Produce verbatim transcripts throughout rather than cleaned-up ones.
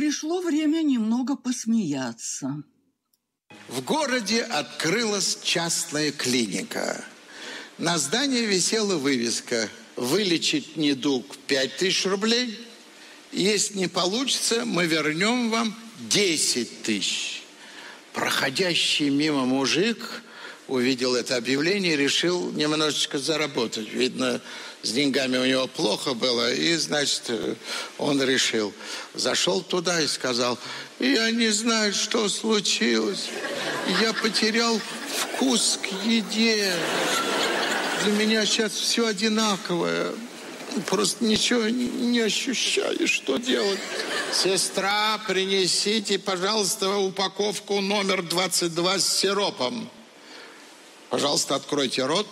пришло время немного посмеяться. В городе открылась частная клиника. На здании висела вывеска: вылечить недуг пять тысяч рублей. Если не получится, мы вернем вам десять тысяч. Проходящий мимо мужик увидел это объявление и решил немножечко заработать. Видно, с деньгами у него плохо было, и, значит, он решил. Зашел туда и сказал: я не знаю, что случилось. Я потерял вкус к еде. Для меня сейчас все одинаковое. Просто ничего не, не ощущаю, что делать. Сестра, принесите, пожалуйста, упаковку номер двадцать два с сиропом. Пожалуйста, откройте рот.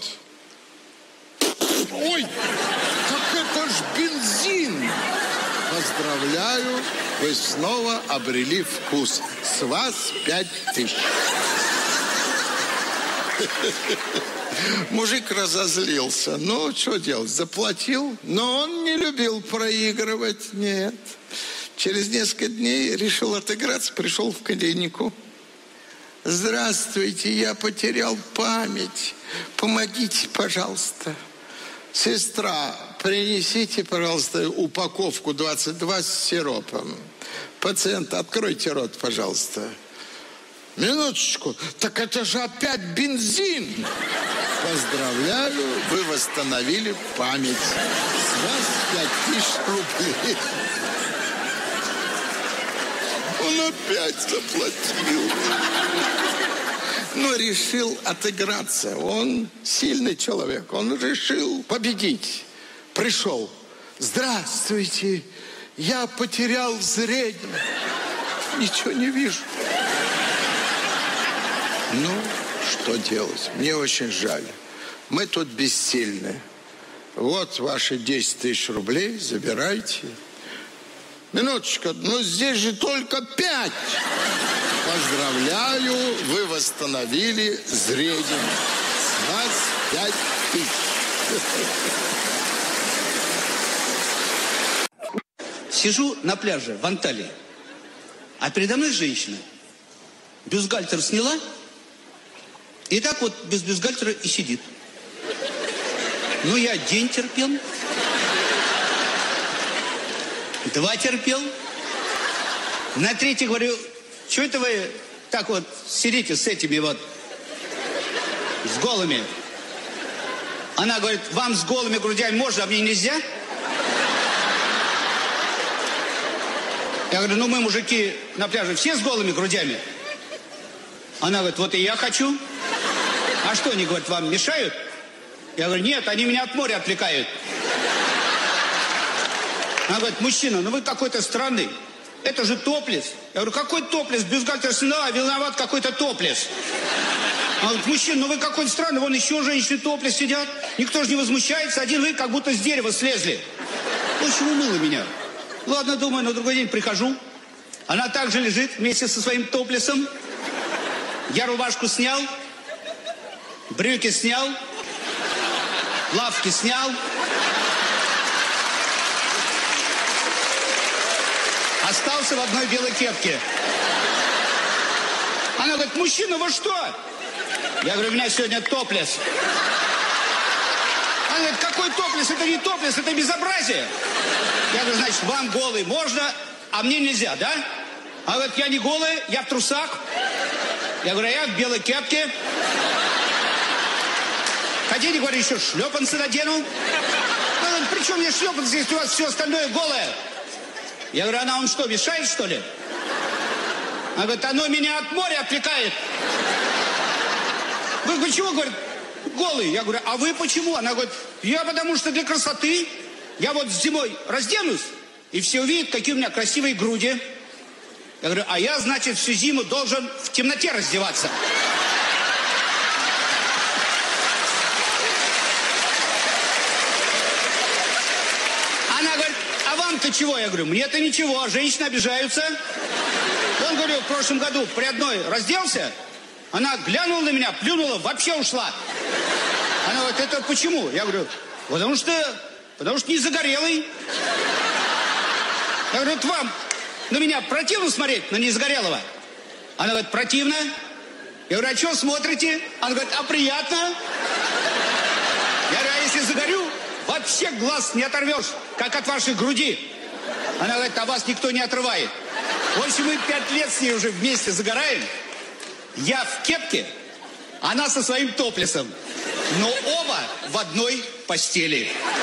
Ой, так это ж бензин! Поздравляю, вы снова обрели вкус. С вас пять тысяч. Мужик разозлился. Ну, что делать? Заплатил. Но он не любил проигрывать. Нет. Через несколько дней решил отыграться. Пришел в клинику. Здравствуйте, я потерял память. Помогите, пожалуйста. Сестра, принесите, пожалуйста, упаковку двадцать два с сиропом. Пациент, откройте рот, пожалуйста. Минуточку, так это же опять бензин. Поздравляю, вы восстановили память. С вас пять тысяч рублей. Он опять заплатил. Но решил отыграться. Он сильный человек. Он решил победить. Пришел. Здравствуйте. Я потерял зрение. Ничего не вижу. Ну, что делать? Мне очень жаль. Мы тут бессильны. Вот ваши десять тысяч рублей. Забирайте. Минуточку. Но здесь же только пять. Поздравляю, вы восстановили зрение. С вас пять тысяч. Сижу на пляже в Анталии, а передо мной женщина. Бюстгальтер сняла, и так вот без бюстгальтера и сидит. Ну, я день терпел, два терпел, на третий говорю: что это вы так вот сидите с этими вот, с голыми? Она говорит: вам с голыми грудями можно, а мне нельзя? Я говорю: ну мы, мужики, на пляже все с голыми грудями. Она говорит: вот и я хочу. А что, они, говорят, вам мешают? Я говорю: нет, они меня от моря отвлекают. Она говорит: мужчина, ну вы какой-то странный. Это же топлес. Я говорю: какой топлес? Бюстгальтер сняла, виноват какой-то топлес. Она говорит: мужчина, ну вы какой-то странный. Вон еще женщины топлес сидят. Никто же не возмущается. Один вы как будто с дерева слезли. В общем, умыла меня. Ладно, думаю, на другой день прихожу. Она также лежит вместе со своим топлесом. Я рубашку снял, брюки снял, лавки снял. Остался в одной белой кепке. Она говорит: мужчина, вы что? Я говорю: у меня сегодня топлес. Она говорит: какой топлес? Это не топлес, это безобразие. Я говорю: значит, вам голый можно, а мне нельзя, да? Она говорит: я не голая, я в трусах. Я говорю: я в белой кепке. Хотите, говорю, еще шлепанцы надену? Она говорит: при чем мне шлепанцы, если у вас все остальное голое? Я говорю: она вам что, мешает, что ли? Она говорит: оно меня от моря отвлекает. Вы почему, говорит, голый? Я говорю: а вы почему? Она говорит: я потому что для красоты. Я вот зимой разденусь, и все увидят, какие у меня красивые груди. Я говорю: а я, значит, всю зиму должен в темноте раздеваться. Она говорит: а вам-то чего? Я говорю: мне-то ничего, а женщины обижаются. Он, говорю, в прошлом году при одной разделся, она глянула на меня, плюнула, вообще ушла. Она говорит: это почему? Я говорю: потому что, потому что не загорелый. Я говорю: это вам На меня противно смотреть, на Незагорелого? Она говорит, противно. Я говорю, а что смотрите? Она говорит, а приятно. Я говорю, а если загорю, вообще глаз не оторвешь, как от вашей груди. Она говорит, а вас никто не отрывает. В общем, мы пять лет с ней уже вместе загораем. Я в кепке, она со своим топлесом. Но оба в одной постели.